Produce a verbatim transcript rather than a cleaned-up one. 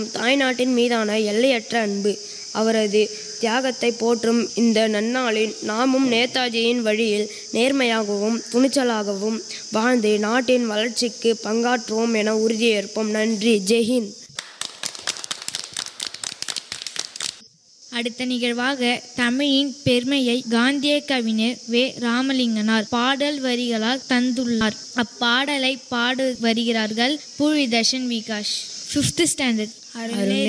தாய்நாட்டின் மீதான எல்லையற்ற அன்பு. அவரது தியாகத்தை போற்றும் இந்த நன்னாளில் நாமும் நேதாஜியின் வழியில் நேர்மையாகவும் துணிச்சலாகவும் வாழ்ந்து நாட்டின் வளர்ச்சிக்கு பங்காற்றுவோம் என உறுதியேற்போம். நன்றி. ஜெய்ஹிந்த். அடுத்த நிகழ்வாக தமிழின் பெருமையை காந்திய கவிஞர் வே ராமலிங்கனார் பாடல் வரிகளால் தந்துள்ளார். அப்பாடலை பாடு வருகிறார்கள் பூரிதர்ஷன் விகாஷ். Fifth standard.